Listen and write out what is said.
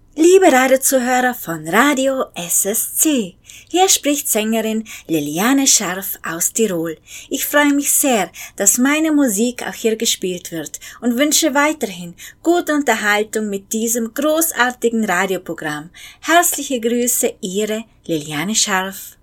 Liebe Radiozuhörer von Radio SSC, hier spricht Sängerin Liliane Scharf aus Tirol. Ich freue mich sehr, dass meine Musik auch hier gespielt wird und wünsche weiterhin gute Unterhaltung mit diesem großartigen Radioprogramm. Herzliche Grüße, Ihre Liliane Scharf.